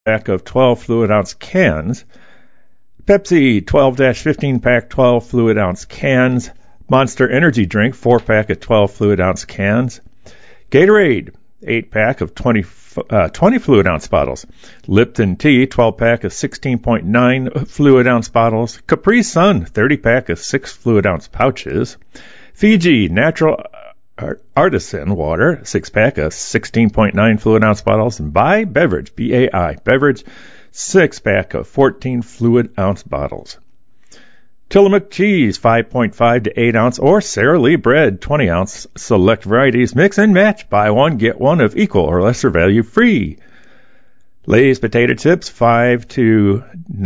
pack of 12 fluid ounce cans. Pepsi 12-15 pack 12 fluid ounce cans. Monster Energy Drink 4 pack of 12 fluid ounce cans. Gatorade 8 pack of 20 fluid ounce bottles. Lipton Tea 12 pack of 16.9 fluid ounce bottles. Capri Sun 30 pack of 6 fluid ounce pouches. Fiji Natural Artisan Water 6 pack of 16.9 fluid ounce bottles. And Bai Beverage, B-A-I Beverage 6 pack of 14 fluid ounce bottles. Tillamook Cheese 5.5 to 8 ounce or Sara Lee Bread 20 ounce select varieties. Mix and match. Buy one, get one of equal or lesser value free. Lay's Potato Chips 5 to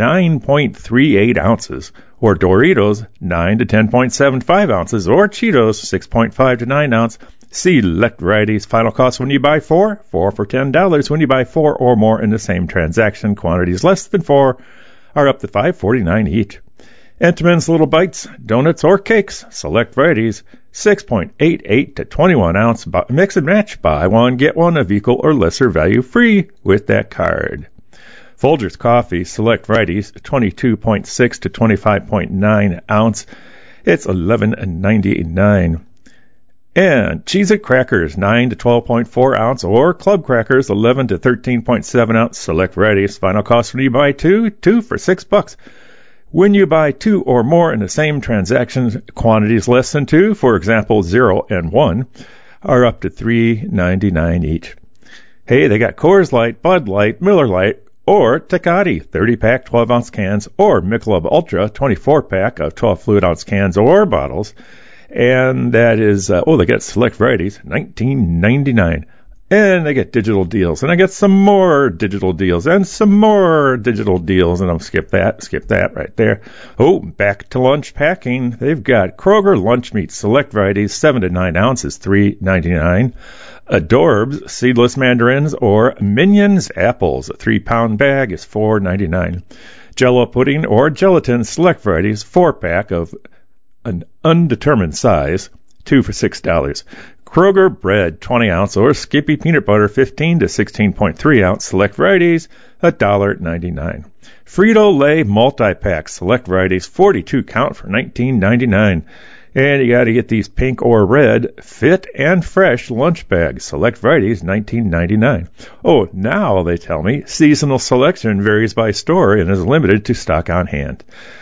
9.38 ounces or Doritos 9 to 10.75 ounces or Cheetos 6.5 to 9 ounce. Select varieties. Final cost when you buy four for $10. When you buy 4 or more in the same transaction, quantities less than 4 are up to $5.49 each. Entenmann's Little Bites, donuts or cakes, select varieties, 6.88 to 21 ounce, mix and match, buy one, get one of equal or lesser value free with that card. Folgers Coffee, select varieties, 22.6 to 25.9 ounce, it's $11.99. And Cheez-It Crackers, 9 to 12.4 ounce, or Club Crackers, 11 to 13.7 ounce, select varieties, final cost when you buy two for $6. When you buy 2 or more in the same transaction, quantities less than 2, for example 0 and 1, are up to $3.99 each. Hey, they got Coors Light, Bud Light, Miller Lite, or Tecate 30-pack 12-ounce cans, or Michelob Ultra 24-pack of 12 fluid-ounce cans or bottles. And that is, they got select varieties, $19.99. And they get digital deals. And I get some more digital deals and some more digital deals. And I'll skip that right there. Oh, back to lunch packing. They've got Kroger lunch meat, select varieties, 7 to 9 ounces, $3.99. Adorbs seedless mandarins or Minions apples, a 3-pound bag is $4.99. Jell-O pudding or gelatin, select varieties, 4-pack of an undetermined size, 2 for $6. Kroger bread, 20 ounce, or Skippy peanut butter, 15 to 16.3 ounce, select varieties, $1.99. Frito-Lay multi-pack, select varieties, 42 count for $19.99. And you got to get these pink or red, fit and fresh lunch bags, select varieties, $19.99. Oh, now they tell me seasonal selection varies by store and is limited to stock on hand.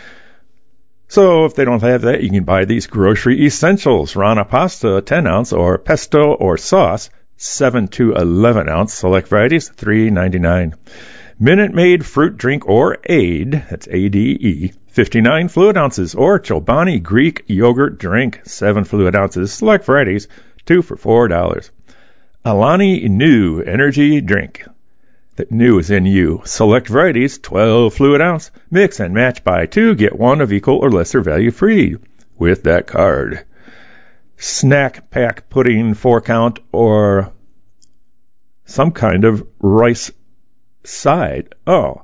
So if they don't have that, you can buy these grocery essentials. Rana pasta, 10 ounce, or pesto or sauce, 7 to 11 ounce. Select varieties, $3.99. Minute Maid fruit drink or Aid, that's A-D-E, 59 fluid ounces, or Chobani Greek yogurt drink, 7 fluid ounces. Select varieties, 2 for $4. Alani Nu energy drink. That new is in you. Select varieties, 12 fluid ounce. Mix and match, buy 2, get 1 of equal or lesser value free with that card. Snack pack pudding, 4 count, or some kind of rice side. Oh,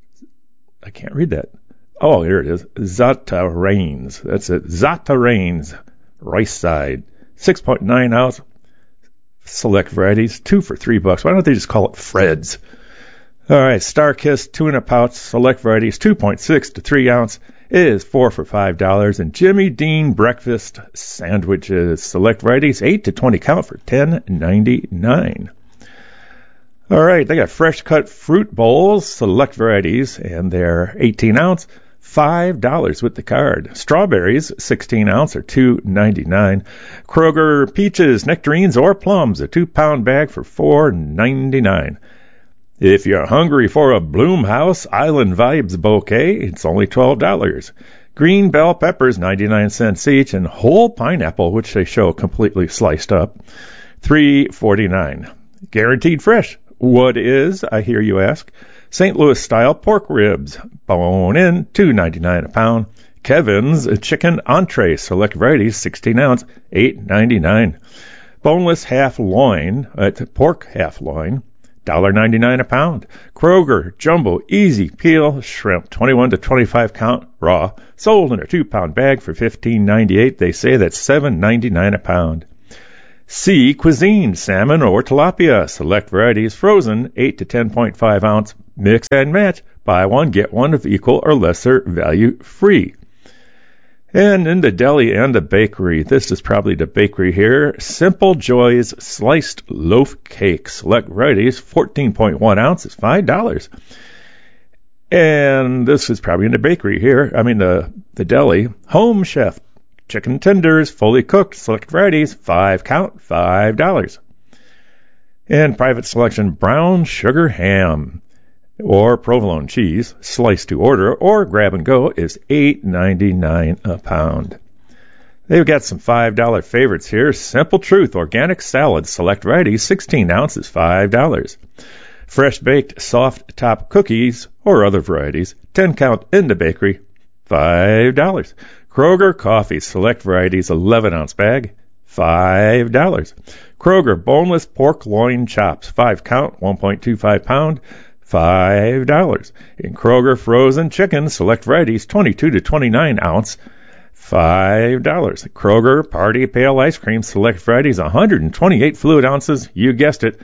I can't read that. Oh, here it is. Zata Rains. That's it. Zata Rains rice side, 6.9 ounce. Select varieties, 2 for $3. Why don't they just call it Fred's? All right, Starkist tuna pouch, select varieties, 2.6 to 3 ounce, is 4 for $5. And Jimmy Dean breakfast sandwiches, select varieties, 8 to 20 count for $10.99. All right, they got fresh cut fruit bowls, select varieties, and they're 18 ounce, $5 with the card. Strawberries, 16 ounce, or $2.99. Kroger peaches, nectarines, or plums, a 2-pound bag for $4.99. If you're hungry for a Bloomhouse Island Vibes bouquet, it's only $12. Green bell peppers, 99 cents each, and whole pineapple, which they show completely sliced up, $3.49. Guaranteed fresh. What is, I hear you ask? St. Louis style pork ribs, bone in, $2.99 a pound. Kevin's chicken entree, select varieties, 16 ounce, $8.99. Boneless half loin, pork half loin, $1.99 a pound. Kroger jumbo easy peel shrimp, 21 to 25 count raw, sold in a 2-pound bag for $15.98. They say that's $7.99 a pound. Sea Cuisine, salmon or tilapia, select varieties, frozen, 8 to 10.5 ounce, mix and match, buy one, get one of equal or lesser value free. And in the deli and the bakery, this is probably the bakery here, Simple Joys Sliced Loaf Cake, select varieties, 14.1 ounces, $5. And this is probably in the bakery here, the deli, Home Chef chicken tenders, fully cooked, select varieties, 5 count, $5. And private selection brown sugar ham or provolone cheese, sliced to order or grab and go, is $8.99 a pound. They've got some $5 favorites here. Simple Truth organic salad, select varieties, 16 ounces, $5. Fresh baked soft top cookies or other varieties, 10 count in the bakery, $5. Kroger coffee, select varieties, 11 ounce bag, $5. Kroger boneless pork loin chops, 5 count, 1.25 pound, $5. In Kroger frozen chicken, select varieties, 22 to 29 ounce, $5. Kroger party pale ice cream, select varieties, 128 fluid ounces, you guessed it,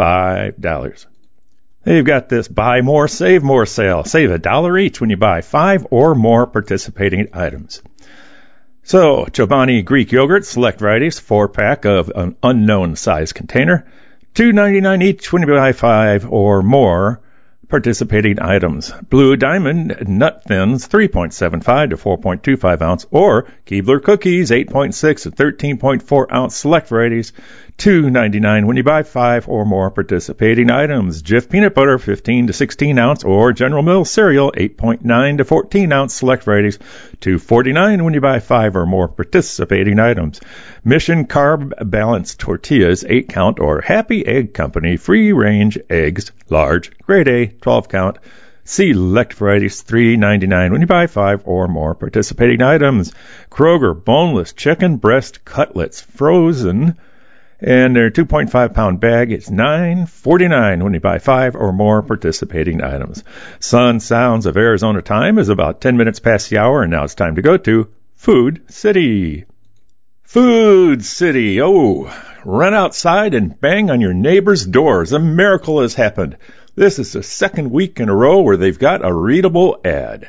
$5. They've got this buy more, save more sale. Save $1 each when you buy 5 or more participating items. So, Chobani Greek yogurt, select varieties, 4-pack of an unknown size container, $2.99 each when you buy 5 or more participating items. Blue Diamond Nut Thins, 3.75 to 4.25 ounce, or Keebler Cookies, 8.6 to 13.4 ounce select varieties, $2.99 when you buy 5 or more participating items. Jif Peanut Butter, 15 to 16 ounce, or General Mills Cereal, 8.9 to 14 ounce select varieties, $2.49 when you buy 5 or more participating items. Mission Carb Balanced Tortillas, 8 count, or Happy Egg Company free range eggs, large, grade A, 12 count. Select varieties, $3.99 when you buy 5 or more participating items. Kroger boneless chicken breast cutlets, frozen, and their 2.5 pound bag is $9.49 when you buy 5 or more participating items. Sun Sounds of Arizona time is about 10 minutes past the hour, and now it's time to go to Food City. Food City. Oh, run outside and bang on your neighbor's doors. A miracle has happened. This is the second week in a row where they've got a readable ad.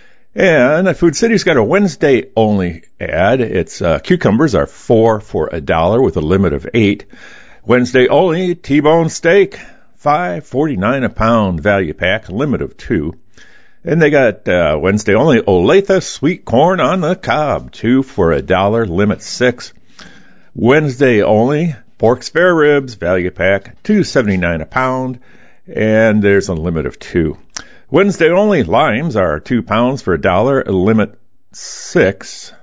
And Food City's got a Wednesday only ad. It's cucumbers are 4 for $1 with a limit of 8. Wednesday only T-bone steak, $5.49 a pound value pack, limit of 2. And they got Wednesday only Olathe sweet corn on the cob, 2 for $1, limit 6. Wednesday only pork spare ribs value pack, $2.79 a pound, and there's a limit of 2. Wednesday only limes are 2 pounds for $1, limit 6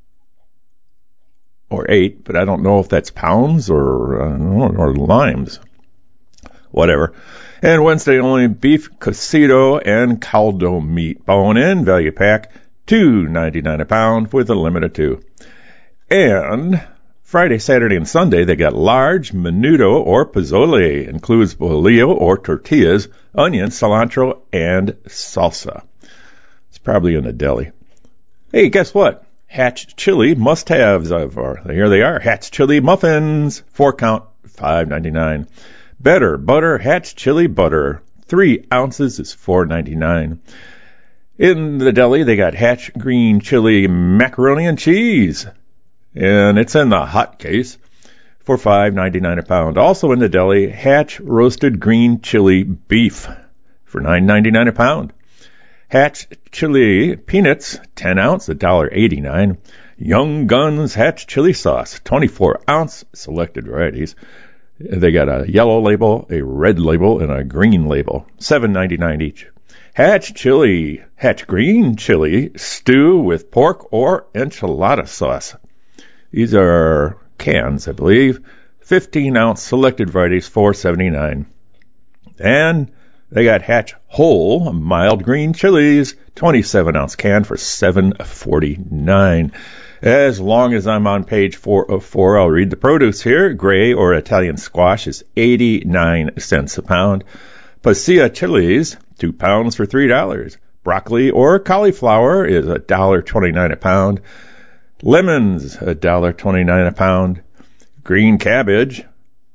or 8, but I don't know if that's pounds or limes. Whatever. And Wednesday only beef cocido and caldo meat bone in value pack, $2.99 a pound with a limit of 2. And Friday, Saturday, and Sunday they got large menudo or pozole, includes bolillo or tortillas, onion, cilantro, and salsa. It's probably in a deli. Hey, guess what? Hatch Chili must-haves. Here they are. Hatch Chili muffins, 4 count, $5.99. Better butter, Hatch Chili butter, 3 ounces is $4.99. In the deli, they got Hatch green chili macaroni and cheese, and it's in the hot case for $5.99 a pound. Also in the deli, Hatch roasted green chili beef for $9.99 a pound. Hatch chili peanuts, 10 ounce, $1.89. Young Guns Hatch chili sauce, 24 ounce, selected varieties. They got a yellow label, a red label, and a green label, $7.99 each. Hatch green chili stew with pork or enchilada sauce. These are cans, I believe. 15 ounce selected varieties, $4.79. And they got Hatch whole mild green chilies, 27 ounce can for $7.49. As long as I'm on page 404, I'll read the produce here. Gray or Italian squash is 89 cents a pound. Pasilla chilies, 2 pounds for $3. Broccoli or cauliflower is $1.29 a pound. Lemons, $1.29 a pound. Green cabbage,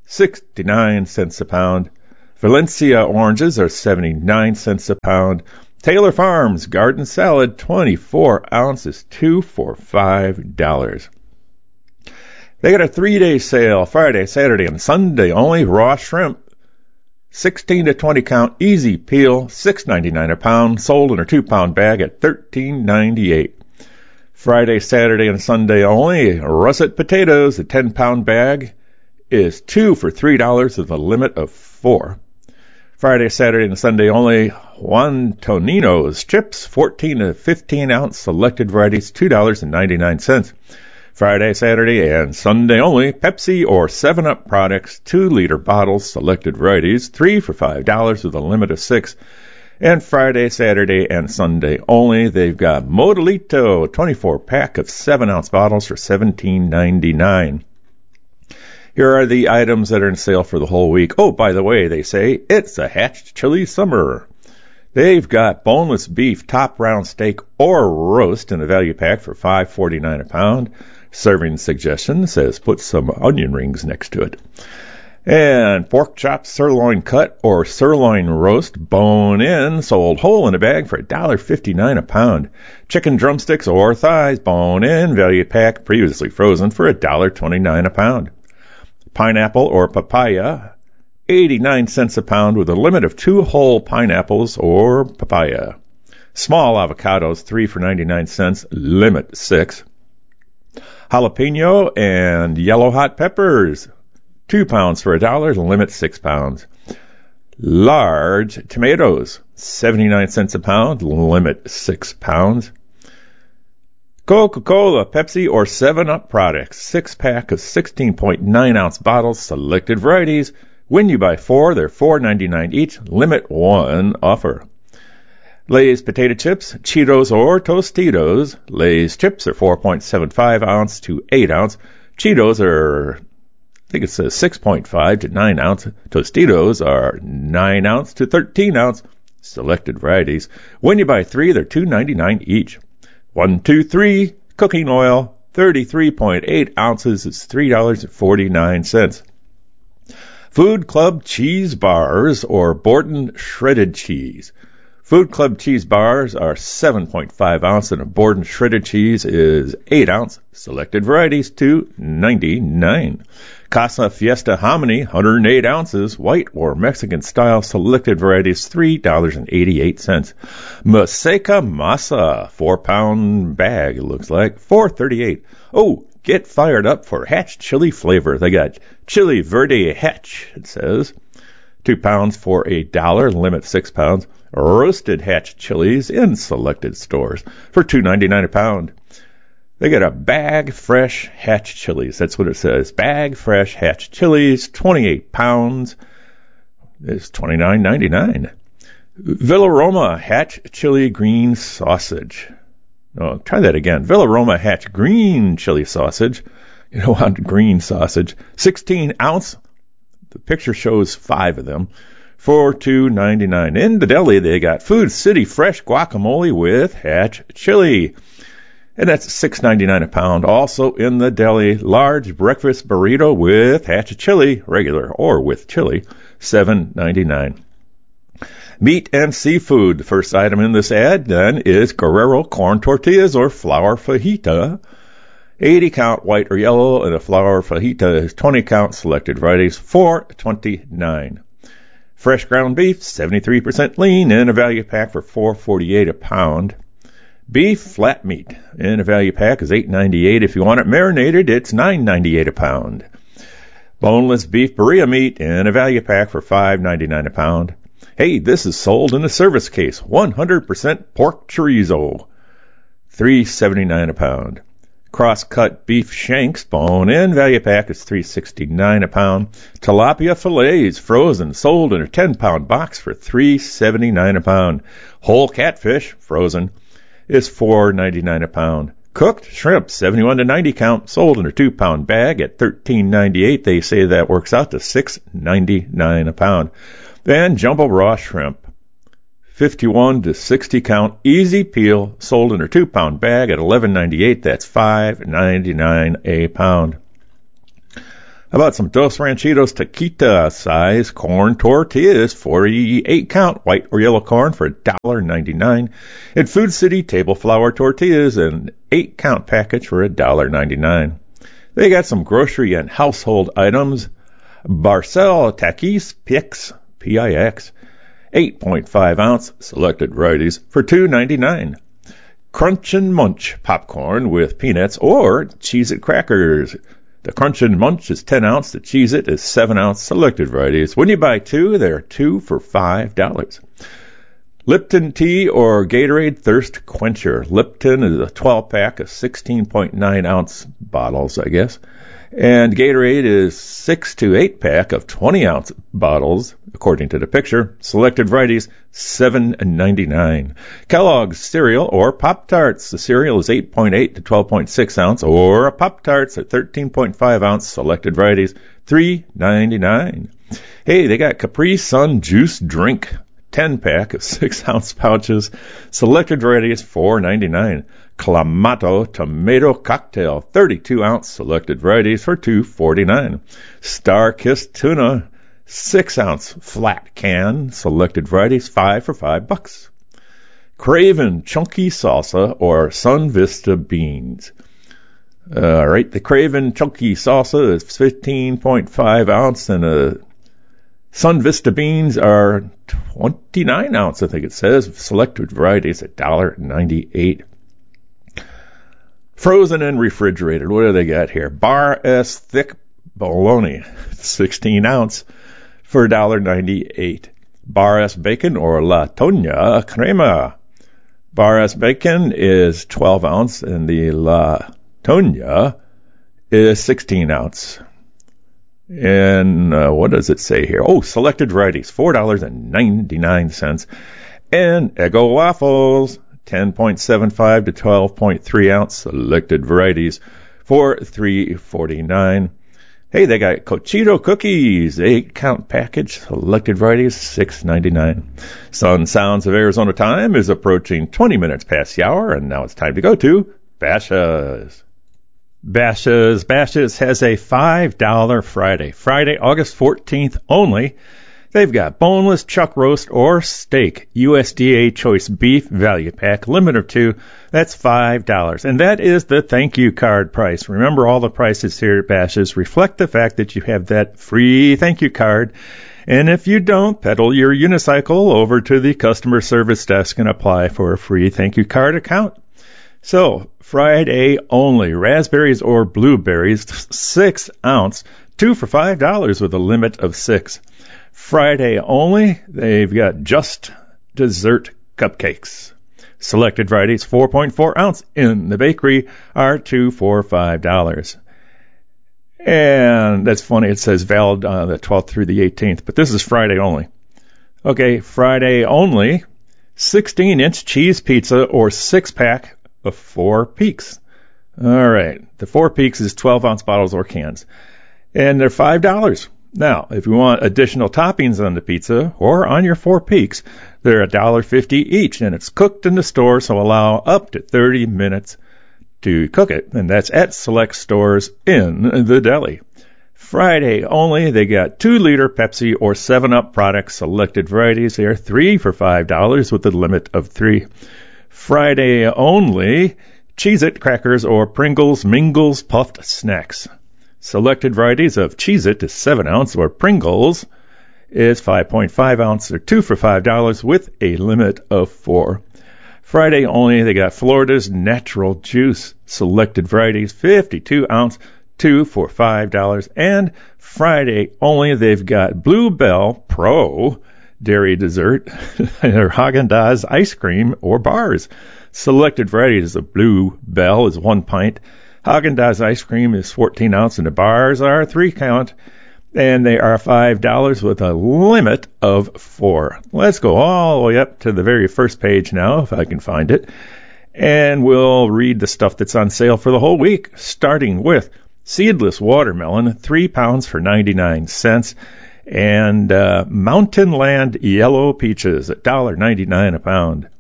69 cents a pound. Valencia oranges are 79 cents a pound. Taylor Farms garden salad, 24 ounces, 2 for $5. They got a 3-day sale, Friday, Saturday, and Sunday only. Raw shrimp, 16 to 20 count, easy peel, $6.99 a pound, sold in a 2-pound bag at $13.98. Friday, Saturday, and Sunday only. Russet potatoes, a 10-pound bag, is 2 for $3 with a limit of 4. Friday, Saturday, and Sunday only. Juan Tonino's chips, 14 to 15 ounce, selected varieties, $2.99. Friday, Saturday, and Sunday only. Pepsi or 7-Up products, 2-liter bottles, selected varieties, 3 for $5 with a limit of 6. And Friday, Saturday, and Sunday only. They've got Modelito, 24-pack of 7-ounce bottles for $17.99. Here are the items that are in sale for the whole week. Oh, by the way, they say it's a Hatch Chili summer. They've got boneless beef, top round steak, or roast in a value pack for $5.49 a pound. Serving suggestion says put some onion rings next to it. And pork chop, sirloin cut, or sirloin roast, bone in, sold whole in a bag for $1.59 a pound. Chicken drumsticks or thighs, bone in, value pack, previously frozen for $1.29 a pound. Pineapple or papaya, 89 cents a pound with a limit of 2 whole pineapples or papaya. Small avocados, 3 for 99 cents, limit 6. Jalapeno and yellow hot peppers, 2 pounds for $1, limit 6 pounds. Large tomatoes, 79 cents a pound, limit 6 pounds. Coca-Cola, Pepsi, or 7-Up products, 6-pack of 16.9-ounce bottles, selected varieties. When you buy 4, they're $4.99 each, limit 1 offer. Lay's potato chips, Cheetos, or Tostitos. Lay's chips are 4.75 ounce to 8 ounce. Cheetos are, I think it says 6.5 to 9 ounce. Tostitos are 9 ounce to 13 ounce, selected varieties. When you buy 3, they're $2.99 each. 1, 2, 3, cooking oil, 33.8 ounces is $3.49. Food Club cheese bars or Borden shredded cheese. Food Club cheese bars are 7.5 ounce and a Borden shredded cheese is 8 ounce. Selected varieties $2.99. Casa Fiesta hominy, 108 ounces, white or Mexican style, selected varieties $3.88. Maseca masa, 4-pound bag, it looks like, $4.38. Oh, get fired up for Hatch chili flavor. They got Chili Verde Hatch, it says. 2 pounds for $1, limit 6 pounds. Roasted Hatch chilies in selected stores for $2.99 a pound. They got a bag fresh Hatch chilies. That's what it says. Bag fresh Hatch chilies, 28 pounds. It's $29.99. Villaroma Hatch chili green sausage. Oh, try that again. Villaroma Hatch green chili sausage. You don't want green sausage. 16 ounce. The picture shows 5 of them for $2.99. In the deli, they got Food City fresh guacamole with Hatch chili. And that's $6.99 a pound. Also in the deli, large breakfast burrito with Hatch chili, regular or with chili, $7.99. Meat and seafood. The first item in this ad then is Guerrero corn tortillas or flour fajita. 80 count white or yellow, and a flour fajita is 20 count, selected varieties, $4.29. Fresh ground beef, 73% lean, in a value pack for $4.48 a pound. Beef flat meat in a value pack is $8.98. If you want it marinated, it's $9.98 a pound. Boneless beef burrito meat in a value pack for $5.99 a pound. Hey, this is sold in a service case. 100% pork chorizo, $3.79 a pound. Cross-cut beef shanks, bone-in, value pack is $3.69 a pound. Tilapia fillets, frozen, sold in a 10-pound box for $3.79 a pound. Whole catfish, frozen, is $4.99 a pound. Cooked shrimp, 71 to 90 count, sold in a 2-pound bag at $13.98. They say that works out to $6.99 a pound. Then jumbo raw shrimp, 51 to 60 count, easy peel, sold in a 2-pound bag at $11.98. That's $5.99 a pound. How about some Dos Ranchitos Taquita size corn tortillas, 48 count, white or yellow corn for $1.99. And Food City table flour tortillas, an 8 count package for $1.99. They got some grocery and household items. Barcel Takis Pix, P-I-X, 8.5 ounce selected varieties for $2.99. Crunch and Munch popcorn with peanuts or Cheez-It crackers. The Crunch and Munch is 10 ounce. The Cheez-It is 7 ounce selected varieties. When you buy two, they're 2 for $5. Lipton tea or Gatorade Thirst Quencher. Lipton is a 12 pack of 16.9 ounce bottles, I guess. And Gatorade is 6 to 8 pack of 20 ounce bottles, according to the picture. Selected varieties, $7.99. Kellogg's cereal or Pop-Tarts. The cereal is 8.8 to 12.6 ounce, or a Pop-Tarts at 13.5 ounce. Selected varieties, $3.99. Hey, they got Capri Sun juice drink, 10 pack of 6 ounce pouches. Selected varieties, $4.99. Clamato tomato cocktail, 32 ounce selected varieties for $2.49. Star-Kissed tuna, 6 ounce flat can, selected varieties, 5 for $5. Craven chunky salsa or Sun Vista beans. All right, the Craven chunky salsa is 15.5 ounce, and Sun Vista beans are 29 ounce, I think it says. Selected varieties at $1.98. Frozen and refrigerated. What do they got here? Bar S thick bologna, 16 ounce for $1.98. Bar S bacon or La Toña crema. Bar S bacon is 12 ounce and the La Toña is 16 ounce. And what does it say here? Oh, selected varieties, $4.99. And Eggo waffles, 10.75 to 12.3 ounce selected varieties for $3.49. Hey, they got Cochito cookies, 8 count package, selected varieties, $6.99. Sun Sounds of Arizona time is approaching 20 minutes past the hour, and now it's time to go to Bashas'. Bashas' has a $5 Friday, August 14th only. They've got boneless chuck roast or steak, USDA choice beef value pack, limit of 2. That's $5. And that is the thank you card price. Remember, all the prices here at Bashas' reflect the fact that you have that free thank you card. And if you don't, pedal your unicycle over to the customer service desk and apply for a free thank you card account. So, Friday only, raspberries or blueberries, 6 ounce, 2 for $5 with a limit of 6. Friday only, they've got Just Dessert cupcakes. Selected varieties, 4.4 ounce in the bakery, are 2 for $5. And that's funny, it says valid the 12th through the 18th, but this is Friday only. Okay, Friday only, 16-inch cheese pizza or 6-pack of 4 Peaks. All right, the 4 Peaks is 12-ounce bottles or cans, and they're $5. Now, if you want additional toppings on the pizza or on your 4 Peaks, they're $1.50 each, and it's cooked in the store, so allow up to 30 minutes to cook it, and that's at select stores in the deli. Friday only, they got 2-liter Pepsi or 7-Up products, selected varieties. They are 3 for $5 with a limit of 3. Friday only, Cheez-It crackers or Pringles Mingles puffed snacks. Selected varieties of Cheez-It is 7 ounce, or Pringles is 5.5 ounce, or 2 for $5 with a limit of 4. Friday only, they got Florida's Natural Juice. Selected varieties, 52 ounce, 2 for $5. And Friday only, they've got Bluebell Pro dairy dessert, or Haagen-Dazs ice cream or bars. Selected varieties of Bluebell is 1 pint. Haagen-Dazs ice cream is 14 ounce, and the bars are 3 count, and they are $5 with a limit of 4. Let's go all the way up to the very first page now, if I can find it, and we'll read the stuff that's on sale for the whole week, starting with seedless watermelon, 3 pounds for 99 cents, and Mountain Land yellow peaches, $1.99 a pound.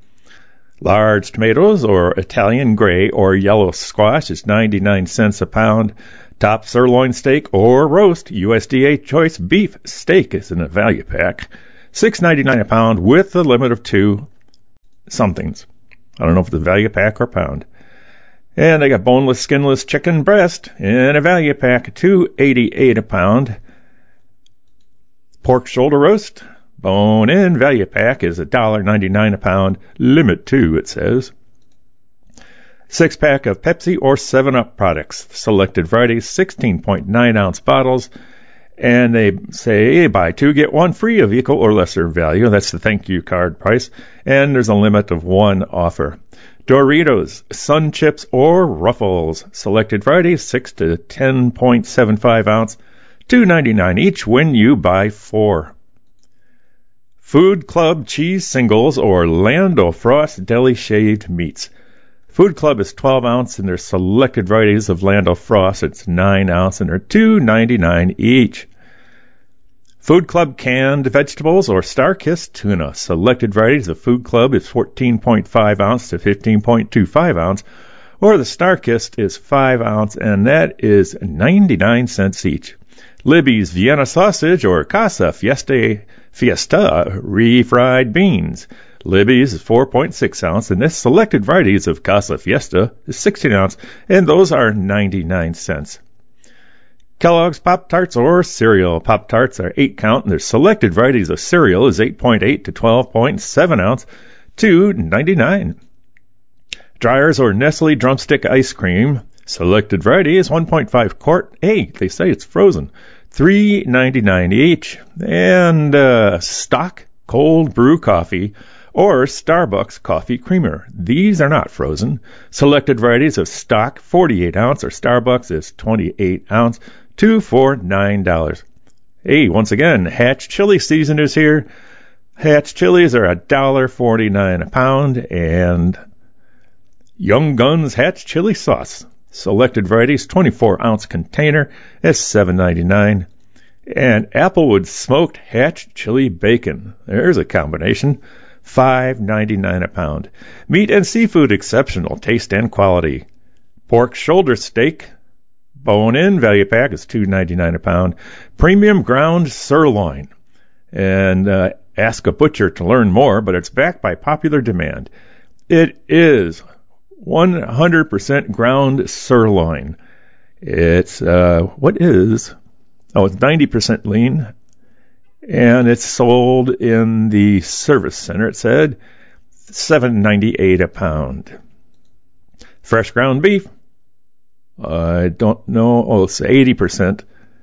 Large tomatoes or Italian gray or yellow squash is 99 cents a pound. Top sirloin steak or roast, USDA choice beef steak is in a value pack. $6.99 a pound with a limit of 2 somethings. I don't know if it's a value pack or pound. And they got boneless, skinless chicken breast in a value pack, $2.88 a pound. Pork shoulder roast, bone-in value pack is $1.99 a pound. Limit 2, it says. 6-pack of Pepsi or 7-Up products. Selected varieties, 16.9-ounce bottles. And they say buy 2, get 1 free of equal or lesser value. That's the thank you card price. And there's a limit of 1 offer. Doritos, Sun Chips, or Ruffles. Selected varieties, 6 to 10.75 ounce, $2.99 each when you buy 4. Food Club Cheese Singles or Lando Frost Deli Shaved Meats. Food Club is 12 ounce and there's selected varieties of Lando Frost. It's 9 ounce and they're $2.99 each. Food Club Canned Vegetables or Star-Kissed Tuna. Selected varieties of Food Club is 14.5 ounce to 15.25 ounce, or the Star-Kissed is 5 ounce and that is 99 cents each. Libby's Vienna Sausage or Casa Fiesta refried beans. Libby's is 4.6 ounce, and this selected varieties of Casa Fiesta is 16 ounce, and those are 99 cents. Kellogg's Pop-Tarts or cereal. Pop-Tarts are 8 count, and their selected varieties of cereal is 8.8 to 12.7 ounce, $2.99. Dreyer's or Nestle Drumstick Ice Cream. Selected variety is 1.5 quart. Hey, they say it's frozen. $3.99 each. And Stock Cold Brew Coffee or Starbucks Coffee Creamer. These are not frozen. Selected varieties of Stock 48 ounce or Starbucks is 28 ounce, $2 for $9. Hey, once again, Hatch chili season is here. Hatch chilies are $1.49 a pound, and Young Guns Hatch chili sauce. Selected varieties, 24-ounce container is $7.99. And Applewood Smoked Hatch Chili Bacon. There's a combination. $5.99 a pound. Meat and seafood exceptional taste and quality. Pork shoulder steak, bone-in value pack is $2.99 a pound. Premium ground sirloin. And ask a butcher to learn more, but it's backed by popular demand. It is 100% ground sirloin. It's, it's 90% lean, and it's sold in the service center. It said $7.98 a pound. Fresh ground beef, I don't know, it's 80%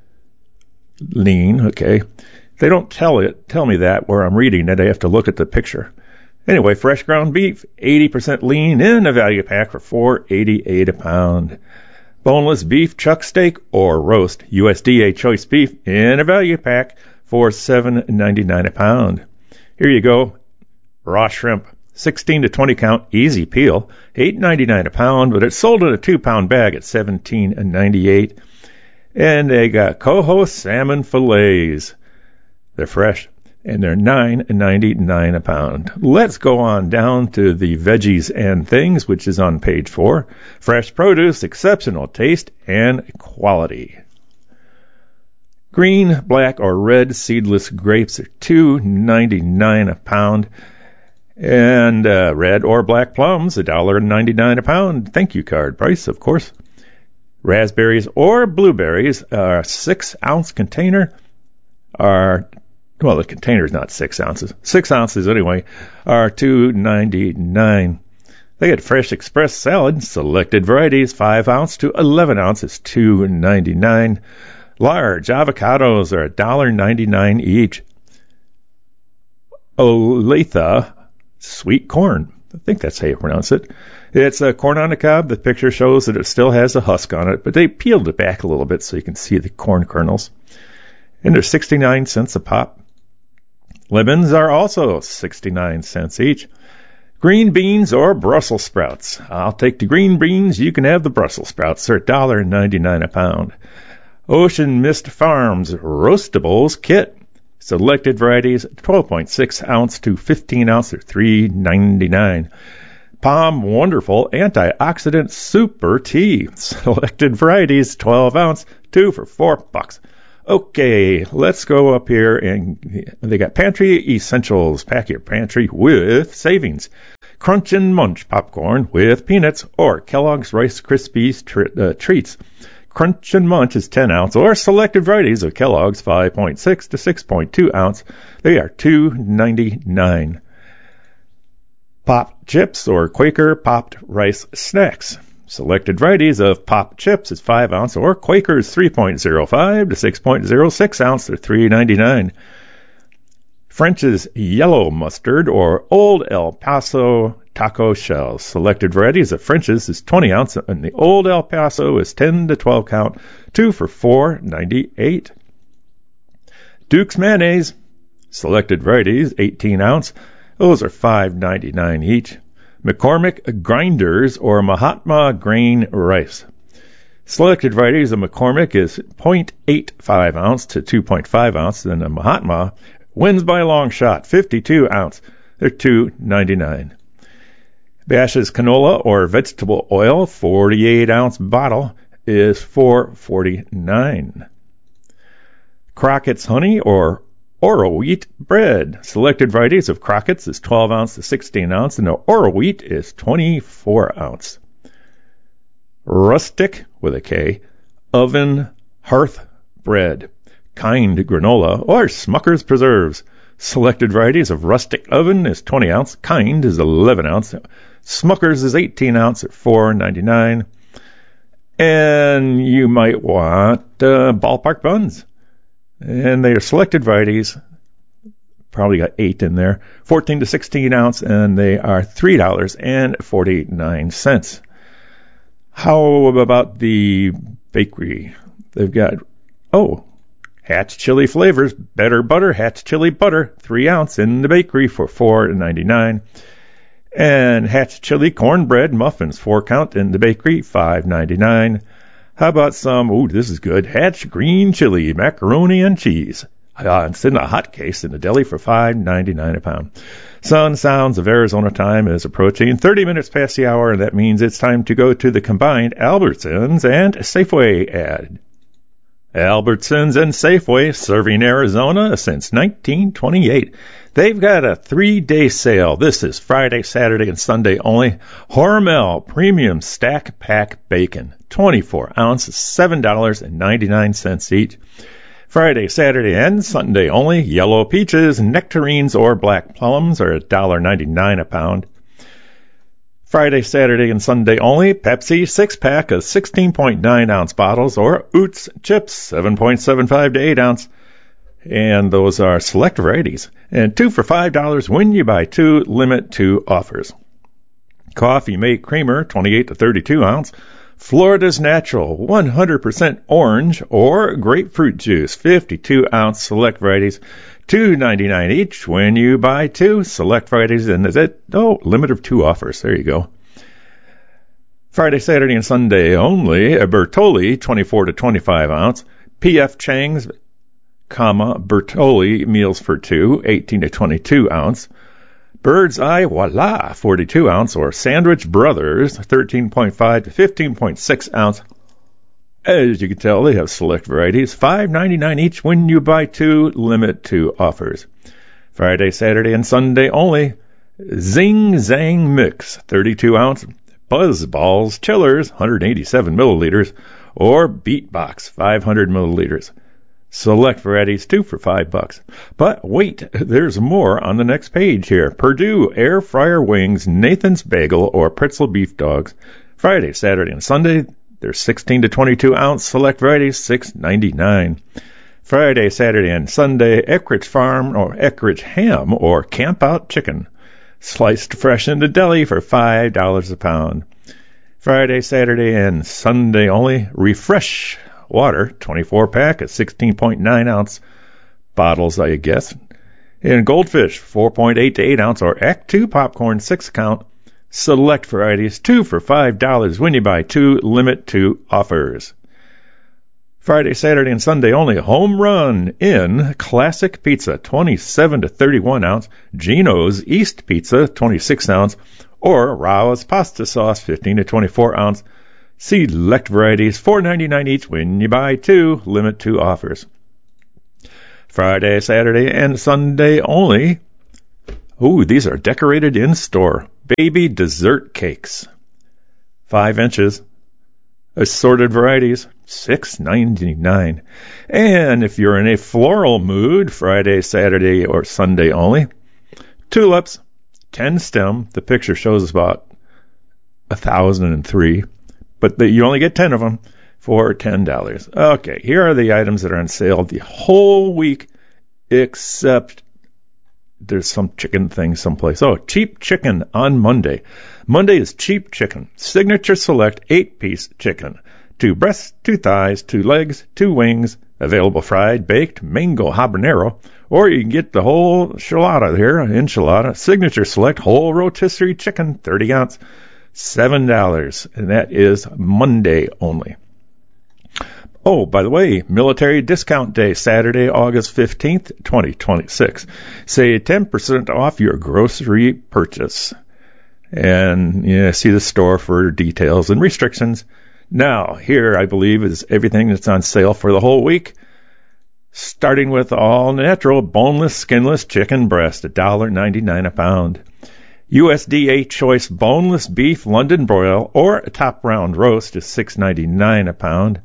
lean, okay. They don't tell me that where I'm reading it. I have to look at the picture. Anyway, fresh ground beef, 80% lean in a value pack for $4.88 a pound. Boneless beef chuck steak or roast, USDA choice beef in a value pack for $7.99 a pound. Here you go. Raw shrimp, 16 to 20 count, easy peel, $8.99 a pound, but it's sold in a 2-pound bag at $17.98. And they got coho salmon fillets. They're fresh, and they're $9.99 a pound. Let's go on down to the veggies and things, which is on page 4. Fresh produce, exceptional taste and quality. Green, black, or red seedless grapes are $2.99 a pound. And red or black plums, $1.99 a pound. Thank you card price, of course. Raspberries or blueberries, a 6-ounce container are, well, the container's not 6 ounces. 6 ounces anyway, are $2.99. They get fresh express salad, selected varieties, 5 ounce to 11 ounces, $2.99. Large avocados are $1.99 each. Olathe sweet corn, I think that's how you pronounce it. It's a corn on the cob. The picture shows that it still has a husk on it, but they peeled it back a little bit so you can see the corn kernels. And they're 69 cents a pop. Lemons are also 69 cents each. Green beans or Brussels sprouts. I'll take the green beans. You can have the Brussels sprouts. They're $1.99 a pound. Ocean Mist Farms Roastables Kit. Selected varieties, 12.6 ounce to 15 ounce, or $3.99. Palm Wonderful Antioxidant Super Tea. Selected varieties, 12 ounce, 2 for $4. Okay, let's go up here, and they got Pantry Essentials. Pack your pantry with savings. Crunch and Munch popcorn with peanuts or Kellogg's Rice Krispies treats. Crunch and Munch is 10 ounce or selected varieties of Kellogg's 5.6 to 6.2 ounce. They are $2.99. Pop Chips or Quaker Popped Rice Snacks. Selected varieties of Pop Chips is 5 ounce or Quaker's 3.05 to 6.06 ounce. They're $3.99. French's Yellow Mustard or Old El Paso Taco Shells. Selected varieties of French's is 20 ounce and the Old El Paso is 10 to 12 count, 2 for $4.98. Duke's Mayonnaise. Selected varieties, 18 ounce. Those are $5.99 each. McCormick Grinders or Mahatma Grain Rice. Selected varieties of McCormick is 0.85 ounce to 2.5 ounce, and the Mahatma wins by a long shot, 52 ounce. They're $2.99. Bash's Canola or Vegetable Oil, 48 ounce bottle, is $4.49. Crockett's Honey or Oro Wheat Bread. Selected varieties of Crockett's is 12 ounce to 16 ounce, and the Oro Wheat is 24 ounce. Rustic, with a K, Oven Hearth Bread. Kind Granola or Smucker's Preserves. Selected varieties of Rustic Oven is 20 ounce. Kind is 11 ounce. Smucker's is 18 ounce at $4.99. And you might want Ballpark Buns. And they are selected varieties. Probably got 8 in there. 14 to 16 ounce, and they are $3.49. How about the bakery? They've got, Hatch Chili Flavors, Better Butter, Hatch Chili Butter, 3 ounce in the bakery for $4.99. And Hatch Chili Cornbread Muffins, 4 count in the bakery, $5.99. How about some, this is good, Hatch Green Chili Macaroni and Cheese. It's in a hot case in the deli for $5.99 a pound. Sun Sounds of Arizona time is approaching 30 minutes past the hour, and that means it's time to go to the combined Albertsons and Safeway ad. Albertsons and Safeway, serving Arizona since 1928. They've got a 3-day sale. This is Friday, Saturday, and Sunday only. Hormel Premium Stack Pack Bacon, 24 ounce, $7.99 each. Friday, Saturday, and Sunday only. Yellow peaches, nectarines, or black plums are $1.99 a pound. Friday, Saturday, and Sunday only. Pepsi 6-pack of 16.9 ounce bottles, or Oots chips 7.75 to 8 ounce. And those are select varieties. And 2 for $5 when you buy 2, limit 2 offers. Coffee Mate Creamer, 28 to 32 ounce. Florida's Natural, 100% orange or grapefruit juice, 52 ounce select varieties, $2.99 each when you buy 2 select varieties, and limit of 2 offers. There you go. Friday, Saturday, and Sunday only. Bertolli, 24 to 25 ounce. P.F. Chang's, Bertolli meals for 2, 18 to 22 ounce. Bird's Eye Voila, 42 ounce, or Sandwich Brothers, 13.5 to 15.6 ounce. As you can tell, they have select varieties, $5.99 each when you buy 2, limit 2 offers. Friday, Saturday, and Sunday only. Zing Zang Mix, 32 ounce. Buzz Balls Chillers, 187 milliliters, or Beatbox, 500 milliliters. Select varieties, 2 for $5. But wait, there's more on the next page here. Purdue Air Fryer Wings, Nathan's Bagel, or Pretzel Beef Dogs. Friday, Saturday, and Sunday, there's 16 to 22 ounce select varieties, $6.99. Friday, Saturday, and Sunday, Eckrich Farm or Eckrich Ham or Camp Out Chicken, sliced fresh in the deli for $5 a pound. Friday, Saturday, and Sunday only, Refresh Water, 24-pack at 16.9 ounce bottles, I guess. And Goldfish, 4.8 to 8 ounce or Act 2 popcorn, 6 count. Select varieties, 2 for $5 when you buy 2, limit 2 offers. Friday, Saturday, and Sunday only. Home Run in Classic Pizza, 27 to 31 ounce. Geno's East Pizza, 26 ounce. or Rao's pasta sauce, 15 to 24 ounce. Select varieties, $4.99 each when you buy 2, limit 2 offers. Friday, Saturday, and Sunday only. Ooh, these are decorated in-store. Baby dessert cakes. 5 inches. Assorted varieties, $6.99. And if you're in a floral mood, Friday, Saturday, or Sunday only, tulips, 10 stem. The picture shows about 1,003, but you only get 10 of them for $10. Okay, here are the items that are on sale the whole week, except there's some chicken thing someplace. Oh, cheap chicken on Monday. Monday is cheap chicken. Signature Select 8-piece chicken. 2 breasts, 2 thighs, 2 legs, 2 wings. Available fried, baked, mango habanero. Or you can get the whole enchilada. Signature Select whole rotisserie chicken, 30 ounce, $7. And that is Monday only. Oh, by the way, Military Discount Day, Saturday, August 15th, 2026. Save 10% off your grocery purchase. And see the store for details and restrictions. Now, here, I believe, is everything that's on sale for the whole week. Starting with all natural, boneless, skinless chicken breast, $1.99 a pound. USDA Choice boneless beef London broil or top round roast is $6.99 a pound.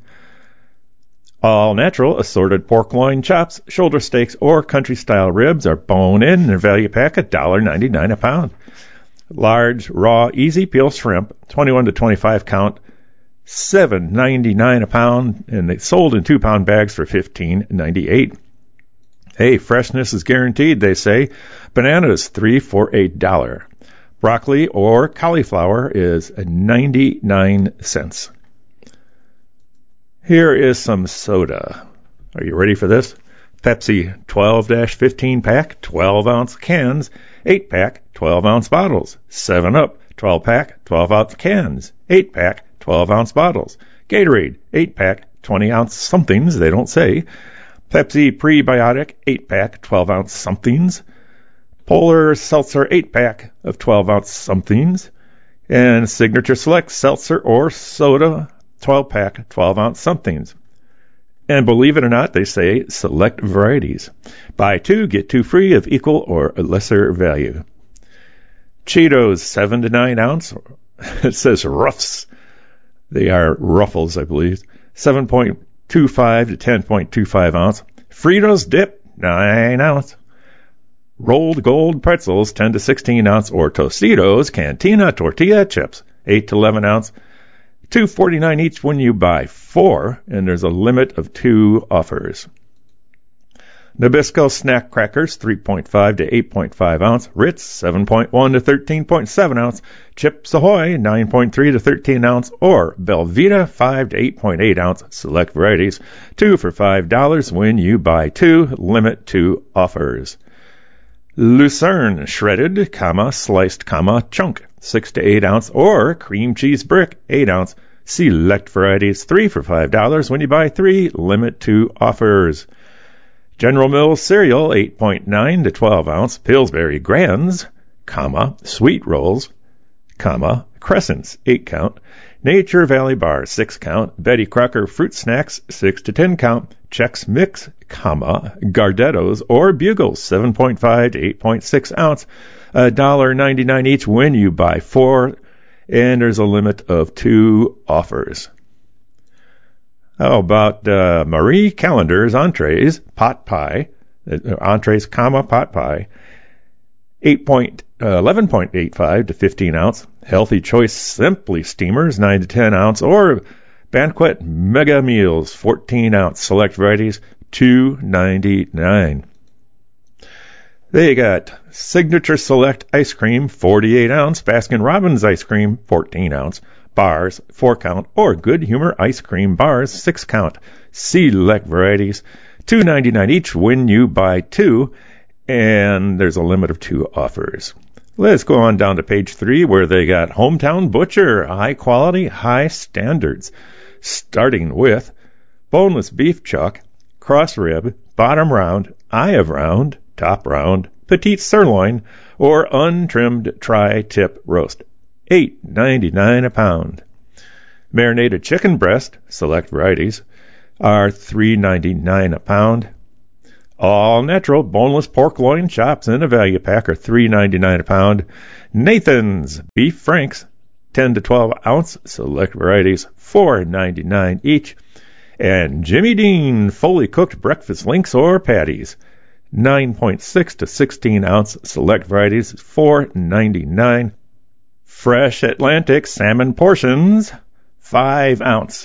All natural assorted pork loin chops, shoulder steaks, or country-style ribs are bone-in and value pack $1.99 a pound. Large, raw, easy peel shrimp, 21 to 25 count, $7.99 a pound, and they sold in 2-pound bags for $15.98. Hey, freshness is guaranteed, they say. Bananas, 3 for $1. Broccoli or cauliflower is 99 cents. Here is some soda. Are you ready for this? Pepsi 12-15 pack, 12-ounce cans, 8-pack, 12-ounce bottles. 7-Up, 12-pack, 12-ounce cans, 8-pack, 12-ounce bottles. Gatorade, 8-pack, 20-ounce somethings, they don't say. Pepsi Prebiotic, 8-pack, 12-ounce somethings. Polar Seltzer, 8-pack of 12-ounce somethings. And Signature Select Seltzer or Soda, 12-pack, 12-ounce somethings. And believe it or not, they say select varieties. Buy 2, get 2 free of equal or lesser value. Cheetos, 7 to 9 ounce. It says Ruffs. They are Ruffles, I believe. 7.25 to 10.25 ounce. Fritos Dip, 9 ounce. Rolled Gold Pretzels, 10 to 16 ounce. Or Tostitos Cantina Tortilla Chips, 8 to 11 ounce. $2.49 each when you buy 4, and there's a limit of 2 offers. Nabisco Snack Crackers, 3.5 to 8.5 ounce. Ritz, 7.1 to 13.7 ounce. Chips Ahoy, 9.3 to 13 ounce. Or Belvita, 5 to 8.8 ounce. Select varieties, 2 for $5 when you buy 2. Limit 2 offers. Lucerne shredded, sliced, chunk, 6 to 8 ounce, or cream cheese brick, 8 ounce. Select varieties, 3 for $5 when you buy 3. Limit 2 offers. General Mills cereal, 8.9 to 12 ounce. Pillsbury Grands, sweet rolls, crescents, 8 count. Nature Valley Bar, 6 count. Betty Crocker fruit snacks, 6 to 10 count. Chex Mix, Gardettos or Bugles, 7.5 to 8.6 ounce. $1.99 each when you buy 4, and there's a limit of 2 offers. How about Marie Callender's entrees, pot pie, entrees, pot pie, 11.85 to 15 ounce. Healthy Choice Simply Steamers, 9 to 10 ounce, or Banquet Mega Meals, 14 ounce. Select varieties, $2.99. They got Signature Select Ice Cream, 48 ounce. Baskin Robbins Ice Cream, 14 ounce. Bars, 4 count, or Good Humor Ice Cream Bars, 6 count. Select varieties, $2.99 each when you buy 2, and there's a limit of 2 offers. Let's go on down to page 3 where they got Hometown Butcher, high quality, high standards. Starting with boneless beef chuck, cross rib, bottom round, eye of round, top round, petite sirloin, or untrimmed tri-tip roast. $8.99 a pound. Marinated chicken breast, select varieties, are $3.99 a pound. All natural boneless pork loin chops in a value pack are $3.99 a pound. Nathan's Beef Franks, 10 to 12 ounce, select varieties, $4.99 each. And Jimmy Dean fully cooked breakfast links or patties, 9.6 to 16 ounce, select varieties, $4.99. Fresh Atlantic salmon portions, 5 ounce,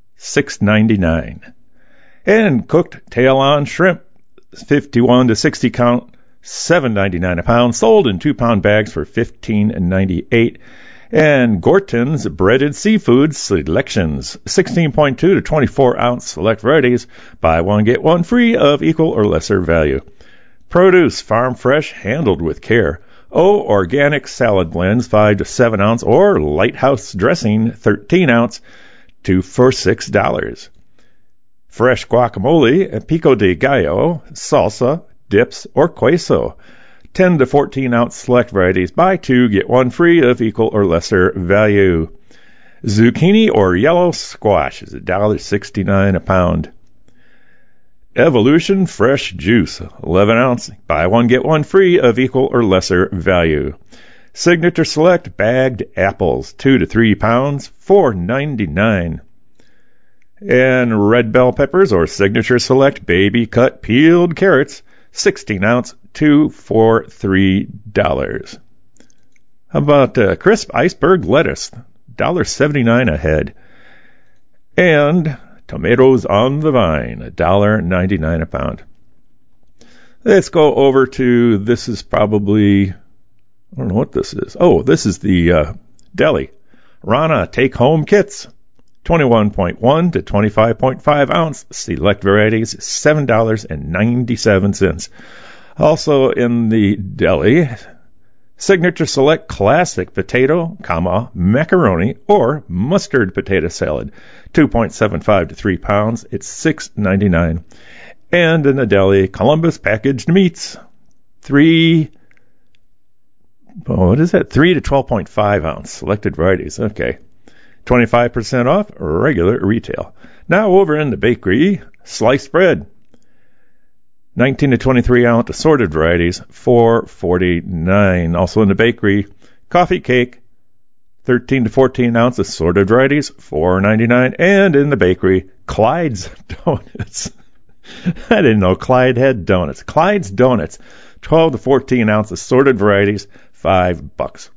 $6.99. And cooked tail-on shrimp, 51 to 60 count, $7.99 a pound, sold in 2-pound bags for $15.98. And Gorton's breaded seafood selections, 16.2 to 24 ounce, select varieties, buy one get one free of equal or lesser value. Produce farm fresh, handled with care. Organic salad blends, 5 to 7 ounce, or Lighthouse dressing, 13 ounce, 2 for $6. Fresh guacamole, pico de gallo, salsa, dips, or queso, 10 to 14 ounce, select varieties, buy 2 get 1 free of equal or lesser value. Zucchini or yellow squash is $1.69 a pound. Evolution fresh juice, 11 ounce, buy 1 get 1 free of equal or lesser value. Signature Select bagged apples, 2 to 3 pounds, $4.99. And red bell peppers or Signature Select baby cut peeled carrots, 16 ounce, 2 for $3. How about crisp iceberg lettuce, $1.79 a head. And tomatoes on the vine, $1.99 a pound. Let's go over to, this is probably, I don't know what this is. Oh, this is the deli. Rana take-home kits, 21.1 to 25.5 ounce, select varieties, $7.97. Also in the deli, Signature Select classic potato, macaroni, or mustard potato salad, 2.75 to 3 pounds. It's $6.99. And in the deli, Columbus packaged meats, 3 to 12.5 ounce, selected varieties. Okay. 25% off regular retail. Now over in the bakery, sliced bread, 19 to 23 ounce assorted varieties, $4.49. Also in the bakery, coffee cake, 13 to 14 ounce assorted varieties, $4.99. And in the bakery, Clyde's Donuts. I didn't know Clyde had donuts. Clyde's Donuts, 12 to 14 ounce assorted varieties, $5.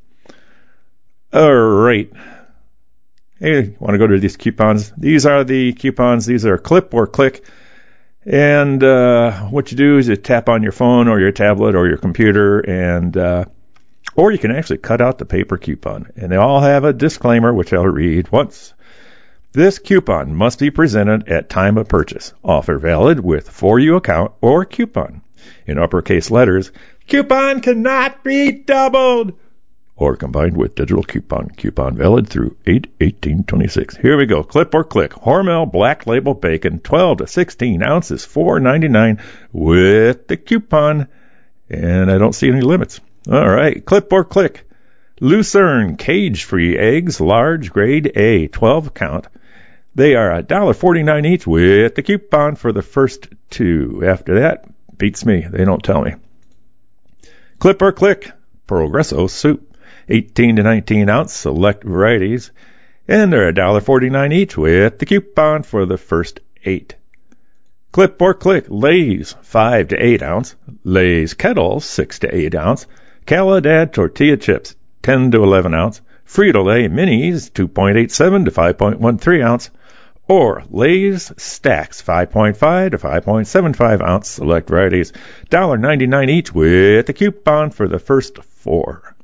All right. Hey, want to go to these coupons? These are the coupons. These are clip or click. And what you do is you tap on your phone or your tablet or your computer, and or you can actually cut out the paper coupon. And they all have a disclaimer, which I'll read once. This coupon must be presented at time of purchase. Offer valid with For You account or coupon. In uppercase letters, coupon cannot be doubled or combined with digital coupon. Coupon valid through 8/18/26. Here we go. Clip or click. Hormel Black Label Bacon, 12 to 16 ounces, $4.99 with the coupon. And I don't see any limits. All right. Clip or click. Lucerne cage-free eggs, large grade A, 12 count. They are $1.49 each with the coupon for the first 2. After that, beats me. They don't tell me. Clip or click. Progresso soup, 18 to 19 ounce, select varieties, and they're $1.49 each with the coupon for the first 8. Clip or click. Lay's, 5 to 8 ounce, Lay's Kettle, 6 to 8 ounce, Caladad tortilla chips, 10 to 11 ounce, Frito-Lay Minis, 2.87 to 5.13 ounce, or Lay's Stacks, 5.5 to 5.75 ounce, select varieties, $1.99 each with the coupon for the first 4.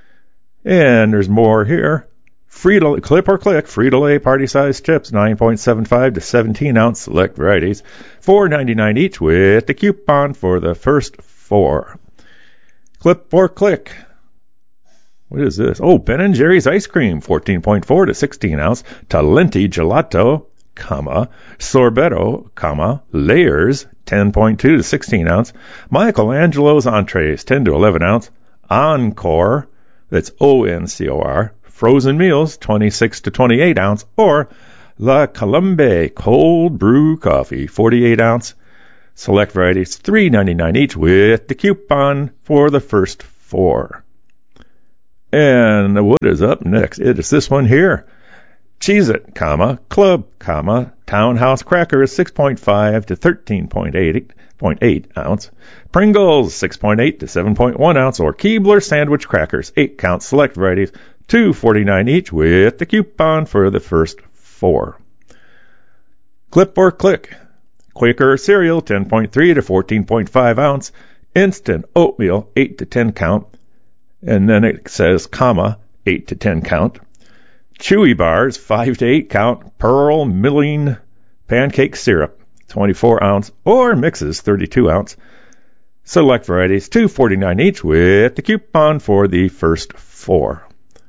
And there's more here. Clip or click, Frito-Lay party-sized chips, 9.75 to 17 ounce, select varieties, $4.99 each with the coupon for the first 4. Clip or click. What is this? Oh, Ben & Jerry's ice cream, 14.4 to 16 ounce, Talenti gelato, sorbetto, layers, 10.2 to 16 ounce, Michelangelo's entrees, 10 to 11 ounce, Encore, That's ONCOR. Frozen meals, 26 to 28 ounce, or La Colombe cold brew coffee, 48 ounce. Select varieties, $3.99 each with the coupon for the first 4. And what is up next? It is this one here. Cheez-It, Club, Townhouse Crackers, 6.5 to 13.8 ounce. Pringles, 6.8 to 7.1 ounce, or Keebler Sandwich Crackers, 8 count. Select varieties, $2.49 each with the coupon for the first 4. Clip or Click, Quaker cereal, 10.3 to 14.5 ounce. Instant oatmeal, 8 to 10 count. And then it says, 8 to 10 count. Chewy bars, 5 to 8 count. Pearl milling pancake syrup, 24 ounce, or mixes, 32 ounce. Select varieties, $2.49 each with the coupon for the first 4.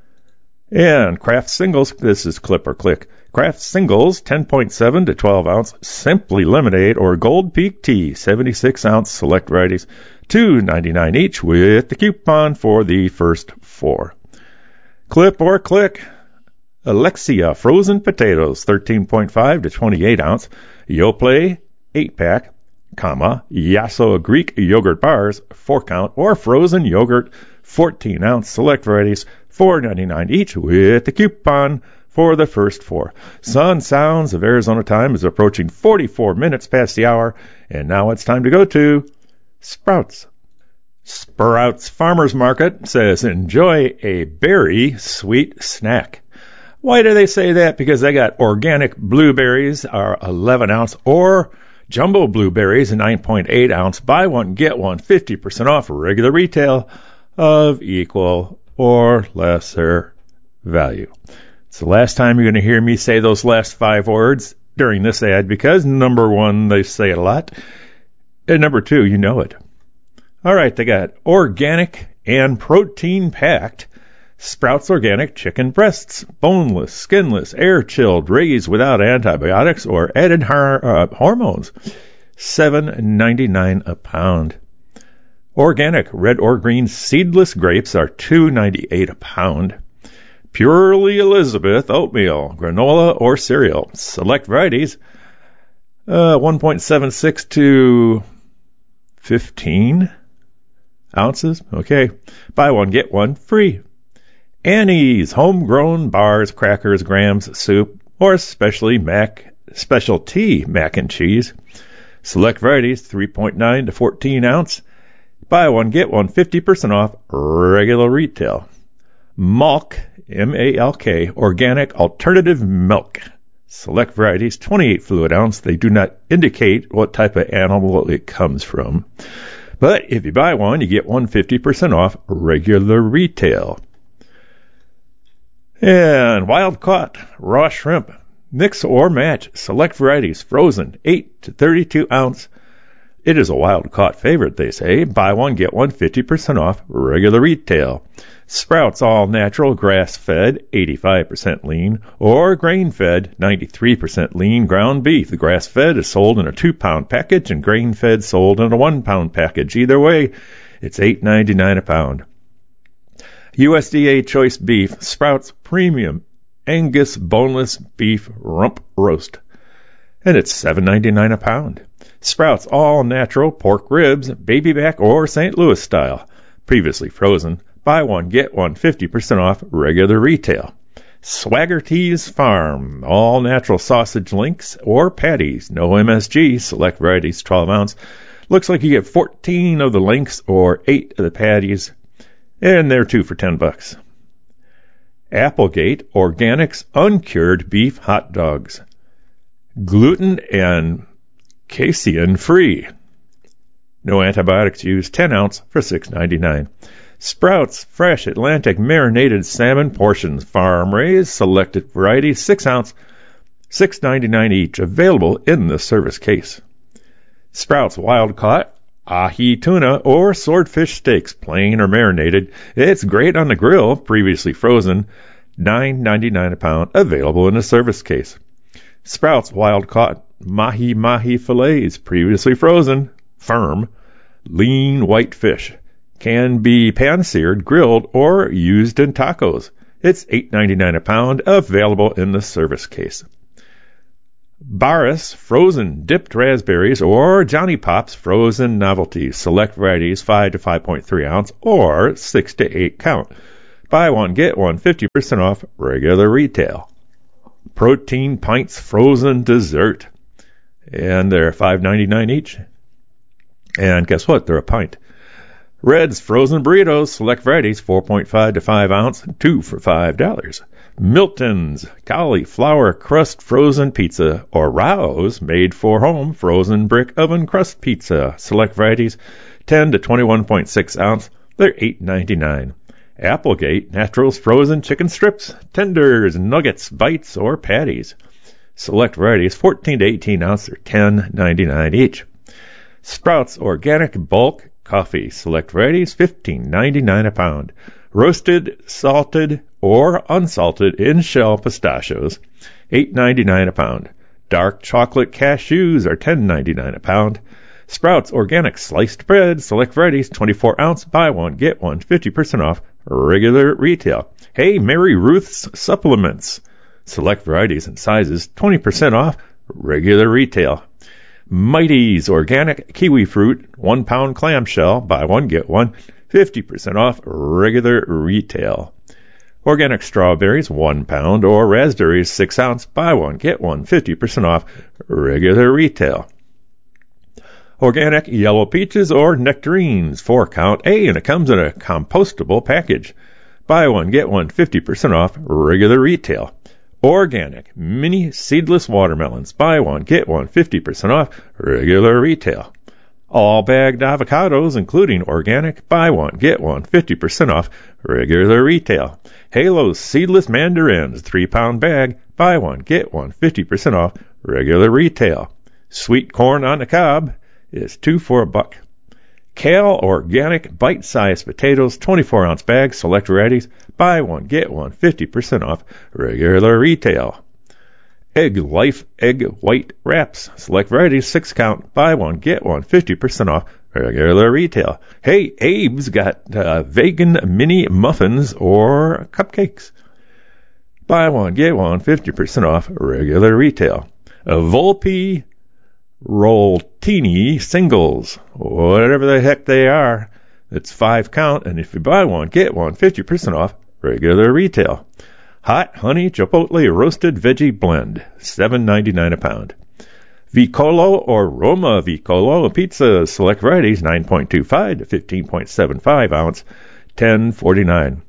And Kraft Singles, this is Clip or Click. Kraft Singles, 10.7 to 12 ounce. Simply Lemonade or Gold Peak Tea, 76 ounce. Select varieties, $2.99 each with the coupon for the first 4. Clip or Click. Alexia frozen potatoes, 13.5 to 28 ounce. Yoplait, 8-pack, Yasso Greek yogurt bars, 4 count, or frozen yogurt, 14 ounce. Select varieties, $4.99 each with the coupon for the first 4. Sun Sounds of Arizona time is approaching 44 minutes past the hour, and now it's time to go to Sprouts. Sprouts Farmers Market says, enjoy a berry sweet snack. Why do they say that? Because they got organic blueberries, are 11 ounce, or jumbo blueberries, 9.8 ounce. Buy one, get one, 50% off regular retail of equal or lesser value. It's the last time you're going to hear me say those last 5 words during this ad because, number 1, they say it a lot, and number 2, you know it. All right, they got organic and protein-packed Sprouts Organic chicken breasts, boneless, skinless, air-chilled, raised without antibiotics or added hormones, $7.99 a pound. Organic red or green seedless grapes are $2.98 a pound. Purely Elizabeth oatmeal, granola, or cereal. Select varieties, 1.76 to 15 ounces. Okay. Buy one, get one free. Annie's homegrown bars, crackers, grams, soup, or specialty mac and cheese. Select varieties, 3.9 to 14 ounce. Buy one, get one, 50% off regular retail. Malk, M-A-L-K, organic alternative milk. Select varieties, 28 fluid ounce. They do not indicate what type of animal it comes from. But if you buy one, you get one 50% off regular retail. And wild caught raw shrimp, mix or match. Select varieties, frozen, 8 to 32 ounce. It is a wild caught favorite, they say. Buy one, get one, 50% off regular retail. Sprouts all natural, grass fed, 85% lean, or grain fed, 93% lean ground beef. The grass fed is sold in a 2-pound package and grain fed sold in a 1-pound package. Either way, it's $8.99 a pound. USDA choice beef, Sprouts premium Angus boneless beef rump roast, and it's $7.99 a pound. Sprouts all natural pork ribs, baby back or St. Louis style, previously frozen. Buy one, get one, 50% off regular retail. Swagger Tees Farm, all natural sausage links or patties, no MSG. Select varieties, 12 ounce. Looks like you get 14 of the links or 8 of the patties. And they're 2 for $10. Applegate Organics Uncured Beef Hot Dogs. Gluten and casein free. No antibiotics used, 10 ounce for $6.99. Sprouts Fresh Atlantic Marinated Salmon Portions. Farm raised selected variety, 6 ounce, $6.99 each. Available in the service case. Sprouts Wild Caught ahi tuna or swordfish steaks, plain or marinated. It's great on the grill, previously frozen, $9.99 a pound, available in a service case. Sprouts Wild Caught mahi fillets, previously frozen, firm, lean white fish, Can be pan-seared, grilled, or used in tacos. It's $8.99 a pound, available in the service case. Barris frozen dipped raspberries or Johnny Pops frozen novelties. Select varieties 5 to 5.3 ounce or 6 to 8 count. Buy one, get one, 50% off regular retail. Protein Pints frozen dessert. And they're $5.99 each. And guess what? They're a pint. Red's frozen burritos, select varieties, 4.5 to 5 ounce, 2 for $5. Milton's cauliflower crust frozen pizza, or Rao's made for home frozen brick oven crust pizza, select varieties, 10 to 21.6 ounce, they're $8.99. Applegate Naturals frozen chicken strips, tenders, nuggets, bites, or patties, select varieties, 14 to 18 ounce, they're $10.99 each. Sprouts Organic Bulk Coffee, select varieties, $15.99 a pound. Roasted, salted, or unsalted in-shell pistachios, $8.99 a pound. Dark chocolate cashews are $10.99 a pound. Sprouts Organic Sliced Bread, select varieties, 24 ounce, buy one, get one, 50% off, regular retail. Hey, Mary Ruth's Supplements, select varieties and sizes, 20% off, regular retail. Mighty's Organic Kiwi Fruit, 1 pound clamshell, buy one, get one, 50% off, regular retail. Organic Strawberries, 1 pound, or raspberries, 6 ounce, buy one, get one, 50% off, regular retail. Organic Yellow Peaches or Nectarines, 4 count, and it comes in a compostable package. Buy one, get one, 50% off, regular retail. Organic Mini Seedless Watermelons, buy one, get one, 50% off, regular retail. All bagged avocados, including organic, buy one, get one, 50% off, regular retail. Halo's Seedless Mandarins, 3 pound bag, buy one, get one, 50% off, regular retail. Sweet corn on the cob is 2 for $1. Kale Organic Bite-sized Potatoes, 24 ounce bag, select varieties, buy one, get one, 50% off, regular retail. Egg Life Egg White Wraps, select varieties, 6 count, buy one, get one, 50% off, regular retail. Hey, Abe's got vegan mini muffins or cupcakes. Buy one, get one, 50% off, regular retail. Volpe Rolltini Singles, whatever the heck they are, it's 5 count, and if you buy one, get one, 50% off, regular retail. Hot Honey Chipotle Roasted Veggie Blend, $7.99 a pound. Vicolo or Roma Vicolo Pizza, select varieties, 9.25 to 15.75 ounce, $10.49.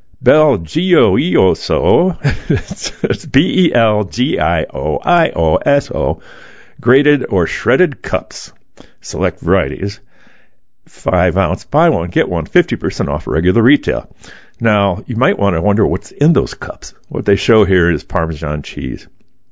Belgioioso, it's Belgioioso, grated or shredded cups, select varieties, 5 ounce, buy one, get one, 50% off regular retail. Now, you might want to wonder what's in those cups. What they show here is Parmesan cheese.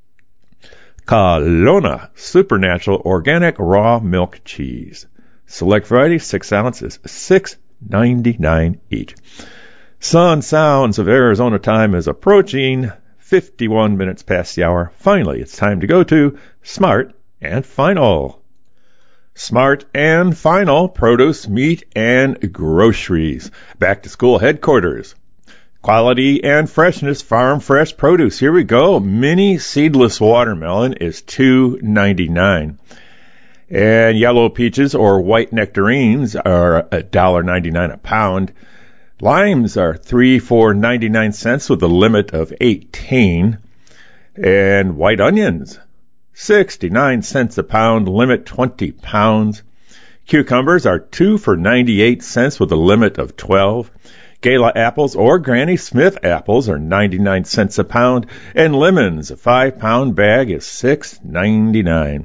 Kalona Supernatural Organic Raw Milk Cheese. Select variety, 6 ounces, $6.99 each. Sun Sounds of Arizona time is approaching, 51 minutes past the hour. Finally, it's time to go to Smart and Final. Smart and Final Produce, Meat, and Groceries. Back to school headquarters. Quality and freshness, farm fresh produce. Here we go. Mini seedless watermelon is $2.99. And yellow peaches or white nectarines are $1.99 a pound. Limes are 3 for 99 cents with a limit of 18. And white onions, 69 cents a pound, limit 20 pounds. Cucumbers are 2 for 98 cents with a limit of 12. Gala apples or Granny Smith apples are 99 cents a pound. And lemons, a 5-pound bag is $6.99.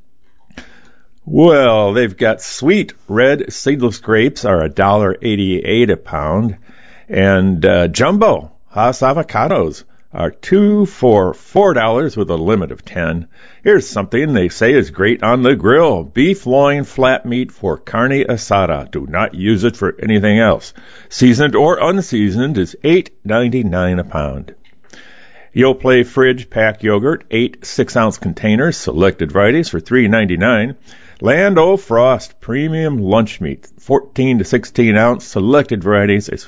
Well, they've got sweet red seedless grapes are $1.88 a pound. And jumbo Hass avocados are 2 for $4 with a limit of 10. Here's something they say is great on the grill. Beef loin flat meat for carne asada. Do not use it for anything else. Seasoned or unseasoned is $8.99 a pound. Yoplait fridge pack yogurt, 8 6-ounce containers, selected varieties for $3.99. Land O'Frost Premium Lunch Meat, 14 to 16 ounce, selected varieties is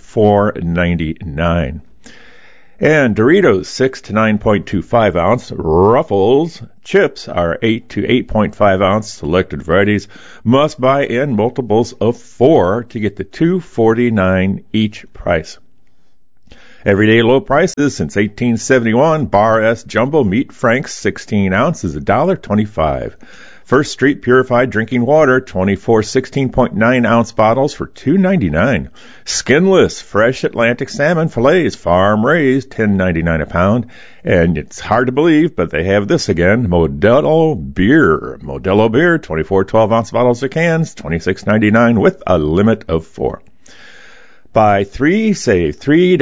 $4.99. And Doritos 6 to 9.25 ounce, Ruffles chips are 8 to 8.5 ounce, selected varieties. Must buy in multiples of 4 to get the $2.49 each price. Everyday low prices since 1871. Bar S Jumbo Meat Franks 16 ounces, $1.25. First Street Purified Drinking Water, 24 16.9 ounce bottles for $2.99. Skinless Fresh Atlantic Salmon Fillets, farm raised, $10.99 a pound. And it's hard to believe, but they have this again, Modelo Beer. Modelo Beer, 24 12 ounce bottles or cans, $26.99 with a limit of 4. Buy 3, save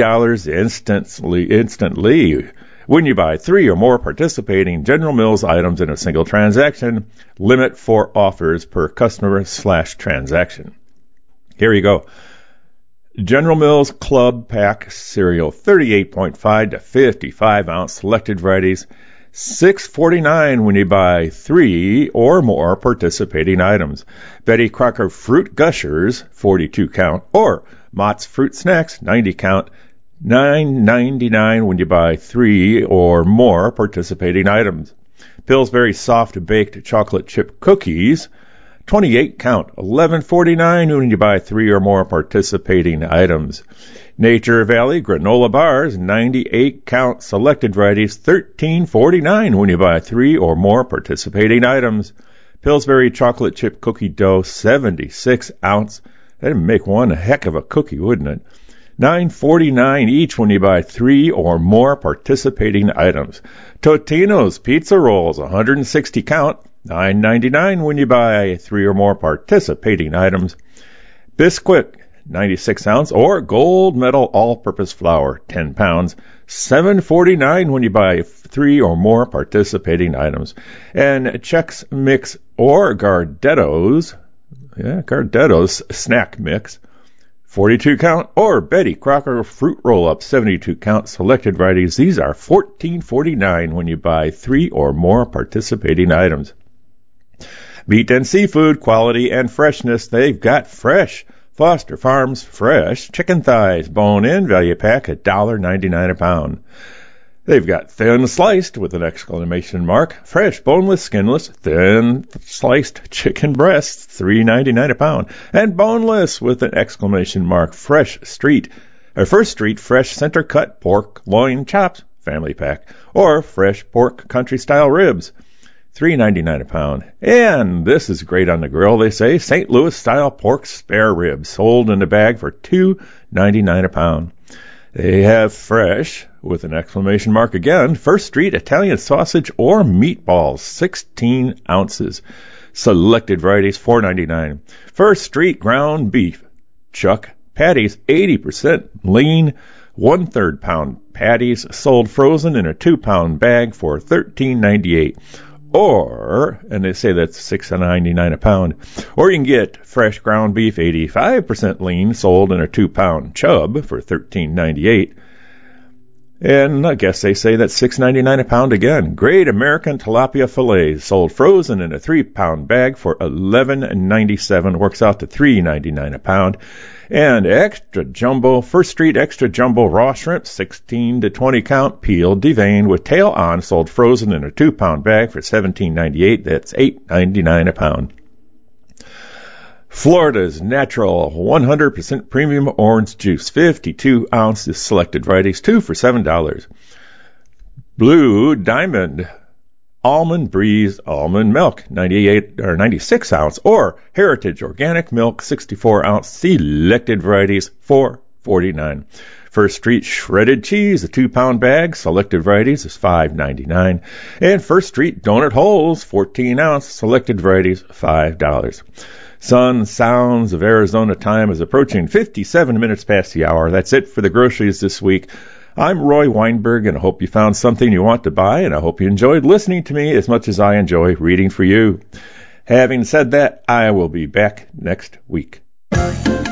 $3 instantly. When you buy 3 or more participating General Mills items in a single transaction, limit 4 offers per customer/transaction. Here you go. General Mills Club Pack cereal, 38.5 to 55 ounce, selected varieties, $6.49 when you buy 3 or more participating items. Betty Crocker Fruit Gushers, 42 count, or Mott's Fruit Snacks, 90 count, $9.99 when you buy 3 or more participating items. Pillsbury Soft Baked Chocolate Chip Cookies, 28 count, $11.49 when you buy 3 or more participating items. Nature Valley Granola Bars, 98 count, selected varieties, $13.49 when you buy 3 or more participating items. Pillsbury Chocolate Chip Cookie Dough, 76 ounce. That'd make one a heck of a cookie, wouldn't it? $9.49 each when you buy 3 or more participating items. Totino's Pizza Rolls, 160 count, $9.99 when you buy 3 or more participating items. Bisquick, 96 ounce, or Gold Medal All-Purpose Flour, 10 pounds, $7.49 when you buy 3 or more participating items. And Chex Mix or Gardetto's Snack Mix, 42 count, or Betty Crocker Fruit Roll-Up, 72 count, selected varieties. These are $14.49 when you buy 3 or more participating items. Meat and seafood, quality and freshness. They've got fresh Foster Farms fresh chicken thighs, bone-in, value pack, $1.99 a pound. They've got thin sliced with an exclamation mark, fresh, boneless, skinless, thin sliced chicken breasts, $3.99 a pound, and boneless with an exclamation mark, First Street fresh center cut pork loin chops, family pack, or fresh pork country style ribs, $3.99 a pound. And this is great on the grill, they say, St. Louis style pork spare ribs, sold in a bag for $2.99 a pound. They have fresh, with an exclamation mark again, First Street Italian sausage or meatballs, 16 ounces. Selected varieties, $4.99. First Street ground beef, chuck patties, 80% lean, 1/3 pound patties, sold frozen in a 2-pound bag for $13.98. Or, and they say that's $6.99 a pound, or you can get fresh ground beef, 85% lean, sold in a 2-pound chub for $13.98. And I guess they say that's $6.99 a pound again. Great American tilapia fillets, sold frozen in a 3-pound bag for $11.97, works out to $3.99 a pound. And extra jumbo, First Street extra jumbo raw shrimp, 16 to 20 count, peeled, deveined with tail on, sold frozen in a 2-pound bag for $17.98. That's $8.99 a pound. Florida's natural 100% premium orange juice, 52 ounces, selected varieties, 2 for $7. Blue Diamond Almond Breeze almond milk, 96 ounce, or Heritage Organic Milk, 64 ounce, selected varieties, $4.49. First Street shredded cheese, a 2-pound bag, selected varieties is $5.99. And First Street donut holes, 14 ounce, selected varieties, $5. Sun Sounds of Arizona time is approaching 57 minutes past the hour. That's it for the groceries this week. I'm Roy Weinberg, and I hope you found something you want to buy, and I hope you enjoyed listening to me as much as I enjoy reading for you. Having said that, I will be back next week.